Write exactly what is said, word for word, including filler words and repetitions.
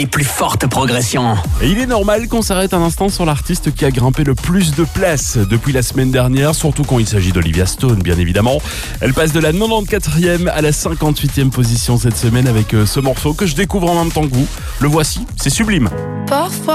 Les plus fortes progressions. Et il est normal qu'on s'arrête un instant sur l'artiste qui a grimpé le plus de places depuis la semaine dernière, surtout quand il s'agit d'Olivia Stone, bien évidemment. Elle passe de la quatre-vingt-quatrième à la cinquante-huitième position cette semaine avec ce morceau que je découvre en même temps que vous. Le voici, c'est sublime. Parfois